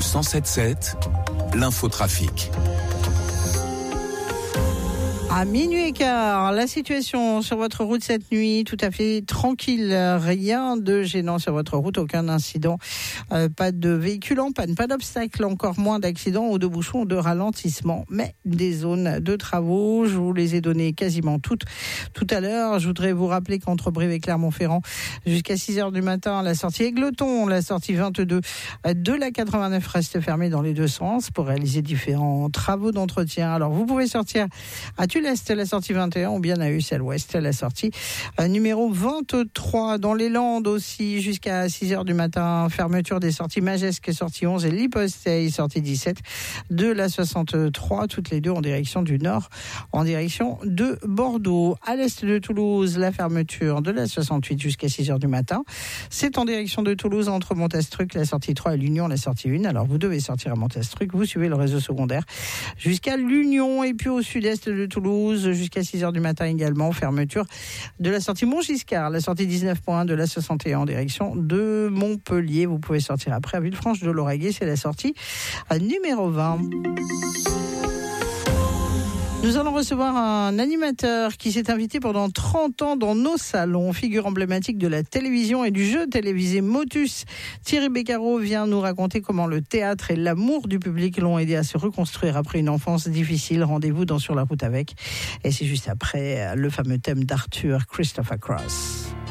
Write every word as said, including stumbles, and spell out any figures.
cent sept sept, l'infotrafic. À minuit et quart, la situation sur votre route cette nuit, tout à fait tranquille, rien de gênant sur votre route, aucun incident, euh, pas de véhicule en panne, pas d'obstacle, encore moins d'accidents ou de bouchons ou de ralentissements, mais des zones de travaux, je vous les ai données quasiment toutes tout à l'heure. Je voudrais vous rappeler qu'entre Brive et Clermont-Ferrand, jusqu'à six heures du matin, la sortie Égletons, la sortie vingt-deux de la quatre-vingt-neuf reste fermée dans les deux sens pour réaliser différents travaux d'entretien. Alors vous pouvez sortir à Tulle Est, la sortie vingt et un, ou bien à Ussel-Ouest, la sortie euh, numéro vingt-trois. Dans les Landes aussi, jusqu'à six heures du matin, fermeture des sorties Magesque, sortie onze, et Liposteil, sortie dix-sept, de la soixante-trois, toutes les deux en direction du nord, en direction de Bordeaux. À l'est de Toulouse, la fermeture de la soixante-huit jusqu'à six heures du matin. C'est en direction de Toulouse, entre Montastruc, la sortie trois, et l'Union, la sortie un. Alors vous devez sortir à Montastruc, vous suivez le réseau secondaire jusqu'à l'Union, et puis au sud-est de Toulouse, jusqu'à six heures du matin également, fermeture de la sortie Montgiscard, la sortie dix-neuf point un de la soixante et un en direction de Montpellier. Vous pouvez sortir après à Villefranche de Lauragais, c'est la sortie numéro vingt. Nous allons recevoir un animateur qui s'est invité pendant trente ans dans nos salons, figure emblématique de la télévision et du jeu télévisé Motus. Thierry Beccaro vient nous raconter comment le théâtre et l'amour du public l'ont aidé à se reconstruire après une enfance difficile. Rendez-vous dans Sur la route avec. Et c'est juste après le fameux thème d'Arthur, Christopher Cross.